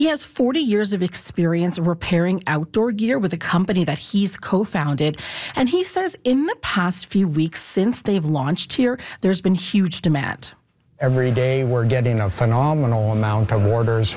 He has 40 years of experience repairing outdoor gear with a company that he's co-founded. And he says in the past few weeks since they've launched here, there's been huge demand. Every day we're getting a phenomenal amount of orders,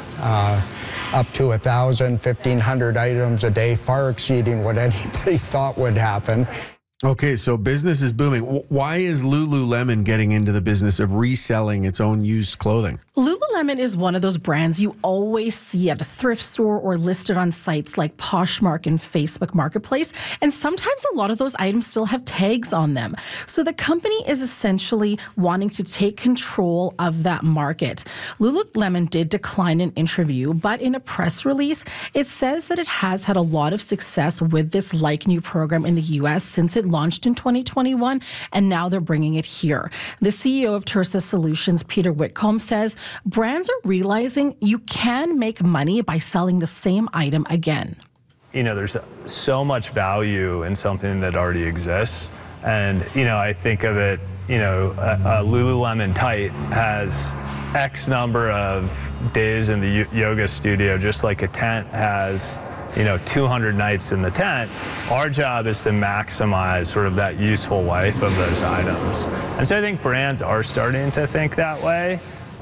up to 1,000, 1,500 items a day, far exceeding what anybody thought would happen. Okay, so business is booming. Why is Lululemon getting into the business of reselling its own used clothing? Lululemon is one of those brands you always see at a thrift store or listed on sites like Poshmark and Facebook Marketplace. And sometimes a lot of those items still have tags on them. So the company is essentially wanting to take control of that market. Lululemon did decline an interview, but in a press release, it says that it has had a lot of success with this Like New program in the U.S. since it launched in 2021, and now they're bringing it here. The CEO of Tersa Solutions, Peter Whitcomb, says brands are realizing you can make money by selling the same item again. There's so much value in something that already exists. And, I think of it, a Lululemon tight has X number of days in the yoga studio, just like a tent has 200 nights in the tent. Our job is to maximize sort of that useful life of those items. And so I think brands are starting to think that way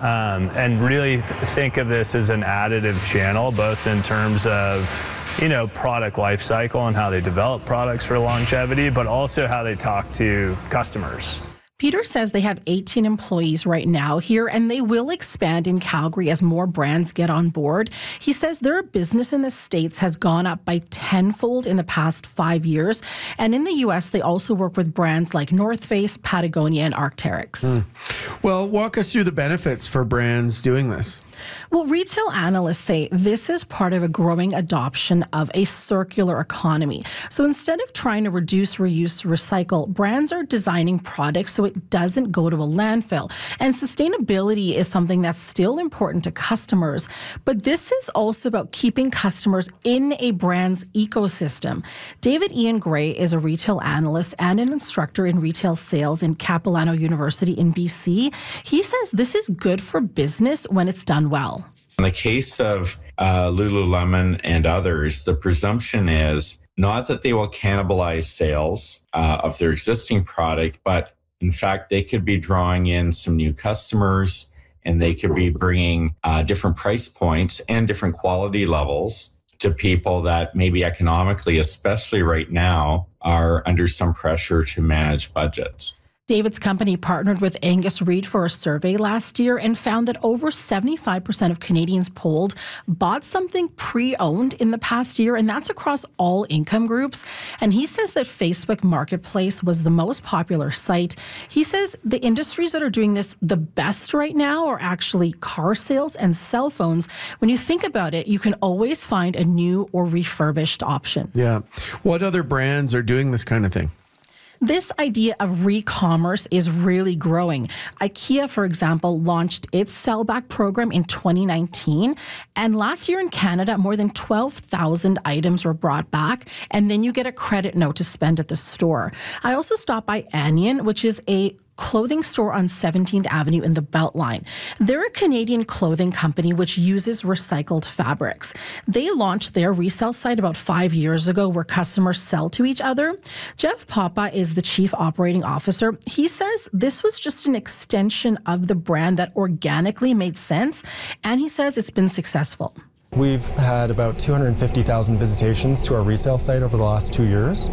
and really think of this as an additive channel, both in terms of, product life cycle and how they develop products for longevity, but also how they talk to customers. Peter says they have 18 employees right now here, and they will expand in Calgary as more brands get on board. He says their business in the States has gone up by tenfold in the past 5 years. And in the U.S., they also work with brands like North Face, Patagonia, and Arc'teryx. Well, walk us through the benefits for brands doing this. Well, retail analysts say this is part of a growing adoption of a circular economy. So instead of trying to reduce, reuse, recycle, brands are designing products so it doesn't go to a landfill. And sustainability is something that's still important to customers. But this is also about keeping customers in a brand's ecosystem. David Ian Gray is a retail analyst and an instructor in retail sales in Capilano University in BC. He says this is good for business when it's done well. In the case of Lululemon and others, the presumption is not that they will cannibalize sales of their existing product, but in fact, they could be drawing in some new customers and they could be bringing different price points and different quality levels to people that maybe economically, especially right now, are under some pressure to manage budgets. David's company partnered with Angus Reid for a survey last year and found that over 75% of Canadians polled bought something pre-owned in the past year, and that's across all income groups. And he says that Facebook Marketplace was the most popular site. He says the industries that are doing this the best right now are actually car sales and cell phones. When you think about it, you can always find a new or refurbished option. Yeah. What other brands are doing this kind of thing? This idea of re-commerce is really growing. IKEA, for example, launched its sell-back program in 2019. And last year in Canada, more than 12,000 items were brought back. And then you get a credit note to spend at the store. I also stopped by Anion, which is a clothing store on 17th Avenue in the Beltline. They're a Canadian clothing company which uses recycled fabrics. They launched their resale site about 5 years ago where customers sell to each other. Jeff Papa is the chief operating officer. He says this was just an extension of the brand that organically made sense, and he says it's been successful. We've had about 250,000 visitations to our resale site over the last 2 years,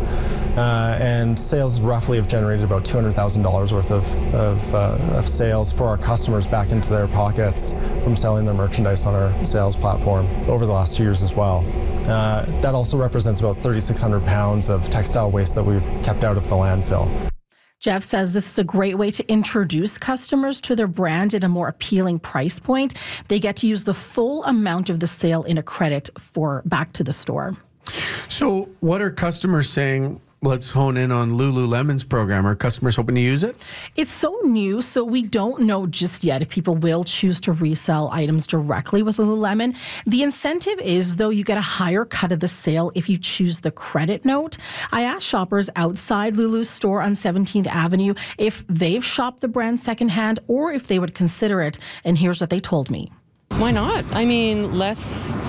and sales roughly have generated about $200,000 worth of sales for our customers back into their pockets from selling their merchandise on our sales platform over the last 2 years as well. That also represents about 3,600 pounds of textile waste that we've kept out of the landfill. Jeff says this is a great way to introduce customers to their brand at a more appealing price point. They get to use the full amount of the sale in a credit for back to the store. So what are customers saying? Let's hone in on Lululemon's program. Are customers hoping to use it? It's so new, so we don't know just yet if people will choose to resell items directly with Lululemon. The incentive is, though, you get a higher cut of the sale if you choose the credit note. I asked shoppers outside Lulu's store on 17th Avenue if they've shopped the brand secondhand or if they would consider it, and here's what they told me. Why not? I mean, less